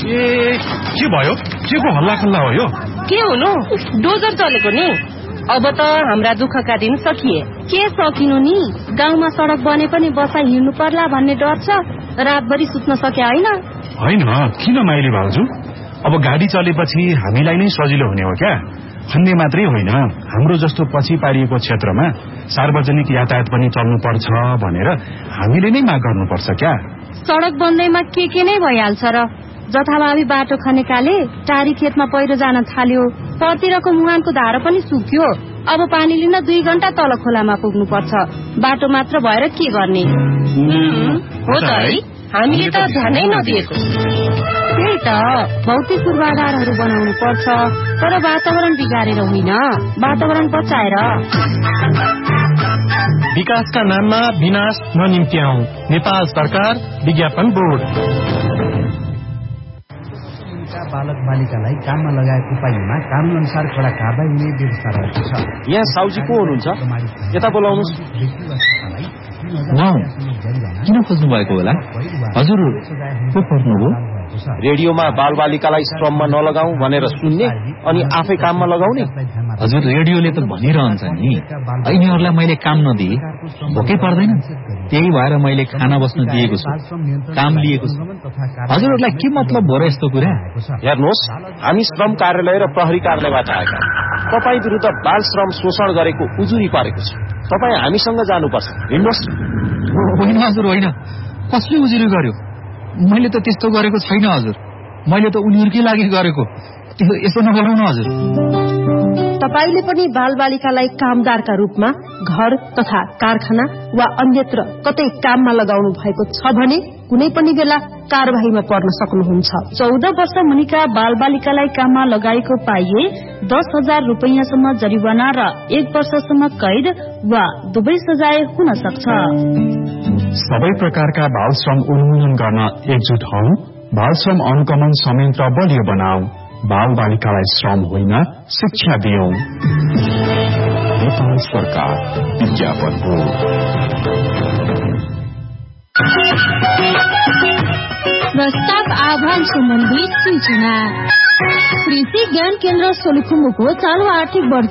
के भयो? के को हल्ला खल्ला हो यो? के हुनु? डोजर चलेको नि। अब त हाम्रा दुःखका दिन सकिए। के सकिनु नि? गाउँमा सडक बने पनि बसा हिँड्नु पर्ला भन्ने डर छ। रातभरि सुत्न सके होइन? होइन, किन माइली भाउजू? अब गाडी चलेपछि हामीलाई नै सजिलो हुने हो क्या? भन्ने मात्रै होइन, हाम्रो जस्तो पछि पारिएको क्षेत्रमा सार्वजनिक यातायात पनि चल्नु पर्छ भनेर हामीले नै माग गर्नुपर्छ क्या? सडक बन्दैमा के नै भइहाल्छ र? जथाभावी बाटो खनेकाले टारी खेतमा पहिरो जान थाल्यो, परतिरको मुहानको धारो पनि सुक्यो। अब पानी लिन 2 घण्टा तल खोलामा पुग्नु पर्छ। बाटो मात्र भएर के गर्ने? हो त है, हामीले त ध्यानै नदिएको। त्यही त, भौतिक पूर्वाधारहरू बनाउनु पर्छ, तर वातावरण बिगारेर होइन, वातावरण बचाएर। विकासका नाममा विनाश ननिम्त्याउँ। नेपाल सरकार विज्ञापन बोर्ड। बालक बालिकालाई काममा लगाएको उपायमा कानून अनुसार कडा कारबाही हुने व्यवस्था रहेको छ। यहाँ साउजी को हुनुहुन्छ? यता बोलाउनुस्। किन खोज्नु भएको होला? हजुर को पर्नुभयो? रेडियोमा बालबालिकालाई श्रममा नलगाऊ भनेर सुन्ने अनि आफै काममा लगाउने। हजुर, रेडियोले त भनिरहन्छ नि, यिनीहरूलाई मैले काम नदिए भोकै पर्दैन, त्यही भएर मैले खाना बस्न दिएको छु, काम लिएको छु। हजुरहरूलाई के मतलब हो र यस्तो कुरा? हेर्नुहोस्, हामी श्रम कार्यालय र प्रहरी कार्यालयबाट आएका। तपाईँ विरुद्ध बाल श्रम शोषण गरेको उजुरी पारेको छ। तपाईँ हामीसँग जानुपर्छ। हिँड्नुहोस्। होइन हजुर, होइन, कसले उजुरी गर्यो? मैले त त्यस्तो गरेको छैन हजुर, मैले त उनीहरूकै लागि गरेको। यसो नगरौँ न हजुर। तपाईले पनि बालबालिकालाई कामदारका रूपमा घर तथा कारखाना वा अन्यत्र कतै काममा लगाउनु भएको छ भने कुनै पनि बेला कारबाहीमा पर्न सक्नुहुन्छ। 14 वर्ष मुनिका बालबालिकालाई काममा लगाएको पाइए 10,000 रुपैयाँसम्म जरिवाना र 1 वर्षसम्म कैद वा दुवै सजाय हुन सक्छ। सबै प्रकारका बाल श्रम उन्मूलन गर्न एकजुट हौं। बाल श्रम अनुगमन संयन्त्र बलियो बनाऊ। बाल बालिकालाई श्रम होइन, शिक्षा दियौं। नेपाल सरकार विज्ञापन बोर्ड। प्रस्ताव आह्वान सम्बन्धी सूचना। कृषि ज्ञान केन्द्र सोलुखुम्बुको चालू आर्थिक वर्ष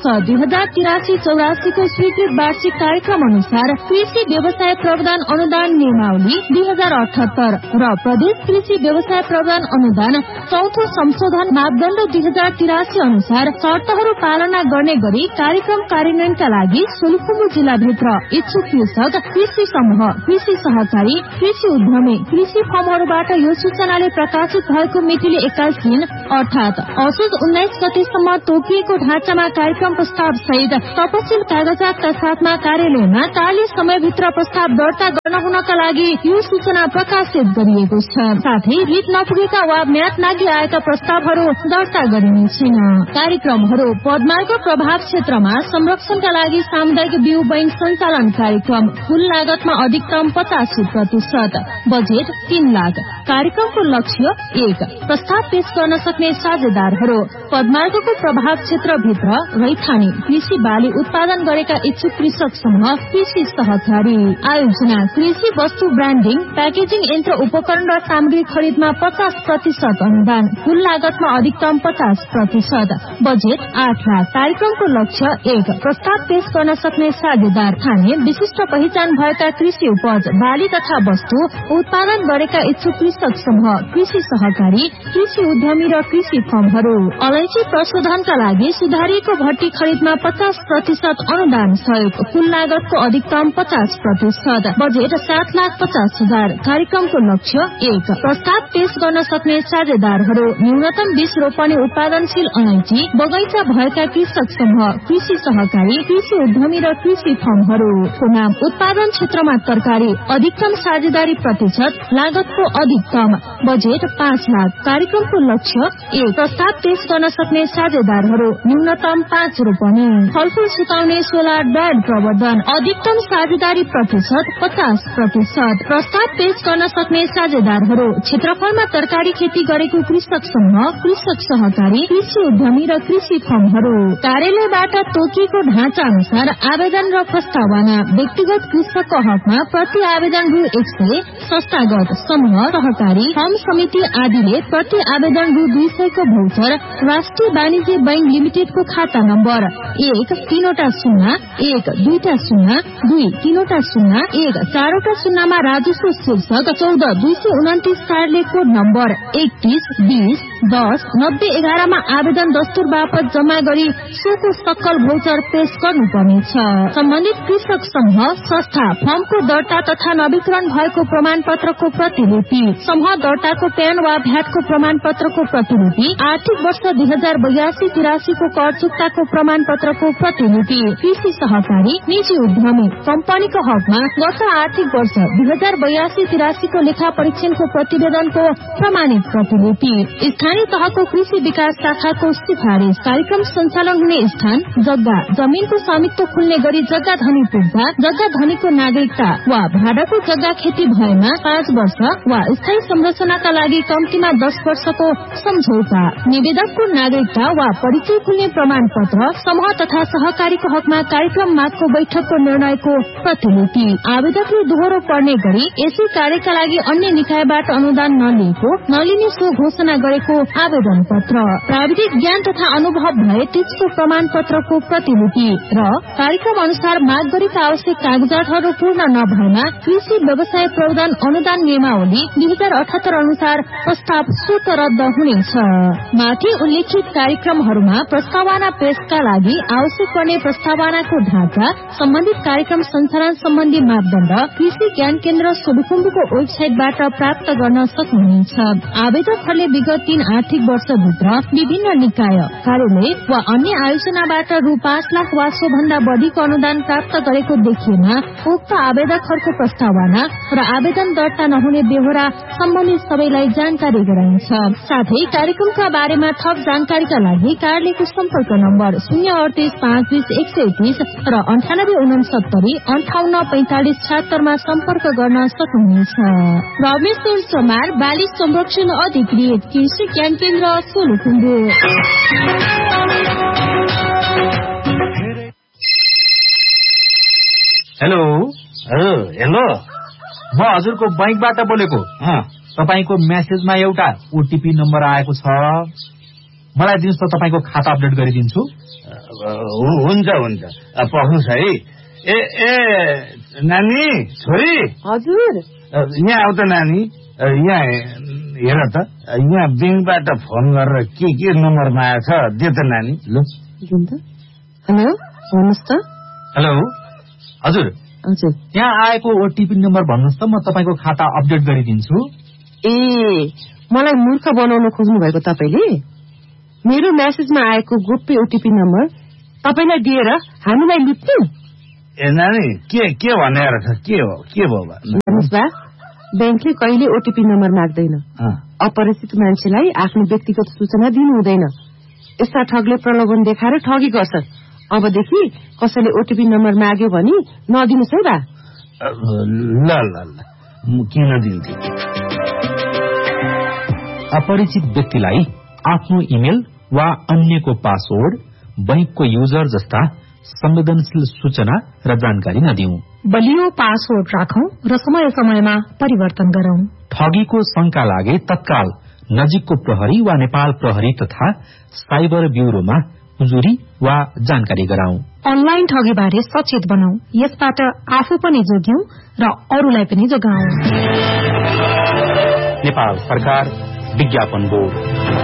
2083-84 को स्वीकृत वार्षिक कार्यक्रम अनुसार कृषि व्यवसाय प्रवर्धन अनुदान नियमावली 2078 र प्रदेश कृषि व्यवसाय प्रवर्धन अनुदान 4थो संशोधन मापदण्ड 2083 अनुसार शर्तहरू पालना गर्ने गरी कार्यक्रम कार्यान्वयनका लागि सोलुखुम्बु जिल्लाभित्र इच्छुक कृषक, कृषि समूह, कृषि सहकारी, कृषि उद्यमी, कृषि फर्महरूबाट यो सूचनाले प्रकाशित भएको मितिले 21 दिन अर्थात असोज 19 गतेसम्म तोकिएको ढाँचामा कार्यक्रम प्रस्ताव सहित तपसिल कागजातका साथमा कार्यालयमा कार्य समयभित्र प्रस्ताव दर्ता गर्न हुनका लागि यो सूचना प्रकाशित गरिएको छ। साथै रिट नपुगेका वा म्याद नागी आएका प्रस्तावहरू दर्ता गरिने छैन। कार्यक्रमहरू पदमार्ग प्रभाव क्षेत्रमा संरक्षणका लागि सामुदायिक बिउ बैंक सञ्चालन कार्यक्रम। कुल लागतमा अधिकतम 85%, बजेट 3 लाख। कार्यक्रमको लक्ष्य 1, प्रस्ताव पेश गर्न सक्ने साझेदारहरू पदमार्गको प्रभाव क्षेत्रभित्र रैथाने कृषि बाली उत्पादन गरेका इच्छुक कृषक समूह, कृषि सहकारी। आयोजना कृषि वस्तु ब्रान्डिङ, प्याकेजिङ यन्त्र उपकरण र सामग्री खरिदमा 50% अनुदान। कुल लागतमा अधिकतम 50%, बजेट 8 लाख। कार्यक्रमको लक्ष्य 1, प्रस्ताव पेश गर्न सक्ने साझेदार थाने विशिष्ट पहिचान भएका कृषि उपज, बाली तथा वस्तु उत्पादन गरेका इच्छुक कृषक समूह, कृषि सहकारी, कृषि उद्यमी र कृषि फर्महरू। अलैँची प्रशोधनका लागि सुधारिएको भट्टी खरिदमा 50% अनुदान सहयोग। कुल लागतको अधिकतम 50%, बजेट 7,50,000। कार्यक्रमको लक्ष्य 1, प्रस्ताव पेश गर्न सक्ने साझेदारहरू न्यूनतम 20 रोपनी उत्पादनशील अलैँची बगैँचा भएका कृषक समूह, कृषि सहकारी, कृषि उद्यमी र कृषि फर्महरू। नाम उत्पादन क्षेत्रमा तरकारी, अधिकतम साझेदारी प्रतिशत, लागतको अधिकतम, बजेट 5 लाख। कार्यक्रमको लक्ष्य 1, प्रस्ताव पेश गर्न सक्ने साझेदारहरू न्यूनतम 5 रोपनी। फलफूल सुकाउने सोलर ड्राइड प्रवर्धन, अधिकतम साझेदारी प्रतिशत 50%। प्रस्ताव पेश गर्न सक्ने साझेदारहरू क्षेत्रफलमा तरकारी खेती गरेको कृषक समूह, कृषक सहकारी, कृषि उद्यमी र कृषि फर्महरू। कार्यालयबाट तोकिएको ढाँचा अनुसार आवेदन र प्रस्तावना। व्यक्तिगत कृषकको हकमा प्रति आवेदन रु 100, संस्थागत समूह, सहकारी, श्रम समिति आदिले प्रति आवेदन रु 200 को भौचर राष्ट्रिय वाणिज्य बैंक लिमिटेडको खाता नम्बर 1-3-0-2-3-0-1-4 राजस्व शीर्षक 14-229 कार्यालय कोड नम्बर 31-20-10-90-11 मा आवेदन दस्तुर बापत जम्मा गरी सोको सक्कल भौचर पेश गर्नुपर्नेछ। सम्बन्धित कृषक समूह संस्था फर्मको दर्ता तथा नवीकरण भएको प्रमाण पत्रको प्रतिलिपि, समूह दर्ताको प्यान वा भ्याटको प्रमाण पत्रको प्रतिलिपि, आर्थिक वर्ष 2082-83 को कर चुक्ताको प्रमाण पत्रको प्रतिलिपि, कृषि सहकारी निजी उद्यमी कम्पनीको हकमा गत आर्थिक वर्ष 2082-83 को लेखा परीक्षणको प्रतिवेदनको प्रमाणित प्रतिलिपि, स्थानीय तहको कृषि विकास शाखाको सिफारिश, कार्यक्रम सञ्चालन हुने स्थान, जग्गा जमीनको स्वामित्व खुल्ने गरी जग्गा धनी पुग्दा जग्गा धनीको नागरिकता वा भाडाको जग्गा खेती भएमा 5 वर्ष वा स्थायी संरचनाका लागि कम्तीमा 10 वर्षको सम्झौता, निवेदकको नागरिकता वा परिचय खुल्ने प्रमाण पत्र, समूह तथा सहकारीको हकमा कार्यक्रम मागको बैठकको निर्णयको प्रतिलिपि, आवेदकले दोहोरो पर्ने गरी यसै कार्यका लागि अन्य निकायबाट अनुदान नलिने सो घोषणा गरेको आवेदन पत्र, प्राविधिक ज्ञान तथा अनुभव भए त्यसको प्रमाण पत्रको प्रतिलिपि र कार्यक्रम अनुसार माग गरेका आवश्यक कागजातहरू पूर्ण नभएमा कृषि व्यवसाय प्रबन्धन अनुदान नियमावली 2078 अनुसार प्रस्ताव स्वतः रद्द हुनेछ। माथि उल्लेखित कार्यक्रमहरूमा प्रस्तावना पेशका लागि आवश्यक पर्ने प्रस्तावनाको ढाँचा, सम्बन्धित कार्यक्रम सञ्चालन सम्बन्धी मापदण्ड कृषि ज्ञान केन्द्र सोलुखुम्बुको वेबसाइटबाट प्राप्त गर्न सक्नुहुनेछ। आवेदकहरूले विगत 3 आर्थिक वर्षभित्र विभिन्न निकाय, कार्यालय वा अन्य आयोजनाबाट रु 5 लाख वा सोभन्दा बढ़ीको अनुदान प्राप्त गरेको देखिएमा उक्त आवेदकहरूको प्रस्तावना र आवेदन दर्ता नहुने बेहोरा सम्बन्धित सबैलाई जानकारी गराइन्छ। साथै कार्यक्रमका बारेमा थप जानकारीका लागि कार्यालयको सम्पर्क नम्बर 038-520-130 र 98-69-58-45-76 मा सम्पर्क गर्न सक्नुहुनेछ। रमेश्वर समार, बाली संरक्षण अधिकृत, कृषि ज्ञान केन्द्र सोलुखुम्बु। हेलो हेलो, म हजुरको बैंकबाट बोलेको। तपाईको मेसेजमा एउटा ओटीपी नम्बर आएको छ, मलाई दिनुहोस् त, तपाईको खाता अपडेट गरिदिन्छु। हुन्छ पख्नुहोस् है। ए नानी, छोरी, हजुर यहाँ आऊ त नानी, यहाँ हेर त, यहाँ बैंकबाट फोन गरेर के नम्बरमा आएछ दे त नानी। ल हेलो, भन्नुहोस् त। हेलो हजुर, यहाँ आएको ओटीपी नम्बर भन्नुहोस् त, म तपाईँको खाता अपडेट गरिदिन्छु। ए, मलाई मूर्ख बनाउन खोज्नु भएको तपाईले? मेरो मेसेजमा आएको गोप्य ओटीपी नम्बर तपाईलाई दिएर हामीलाई लुट्नु? ए नानी, के भनेर छ? के हो भन्नुहोस् बा, बैंकले कहिले ओटीपी नम्बर माग्दैन। अपरिचित मान्छेलाई आफ्नो व्यक्तिगत सूचना दिनु हुँदैन। यस्ता ठगले प्रलोभन देखाएर ठगी गर्छन्। अबदेखि कसैले ओटीपी नम्बर माग्यो भने नदिनुहोस् है बा। ल किन दिन्छु? अपरिचित व्यक्तिलाई आफ्नो इमेल वा अन्यको पासवर्ड, बैंकको युजर जस्ता संवेदनशील सूचना र जानकारी नदिऊ। बलियो पासवर्ड राखौं र समय समयमा परिवर्तन गरौं। ठगीको शंका लागे तत्काल नजिकको प्रहरी वा नेपाल प्रहरी तथा साइबर ब्यूरोमा उजुरी वा जानकारी गराउँ। अनलाइन ठगी बारे सचेत बनाऊ, यसबाट आफू पनि जोग्यौं र अरूलाई पनि जोगाऊ। नेपाल सरकार विज्ञापन बोर्ड।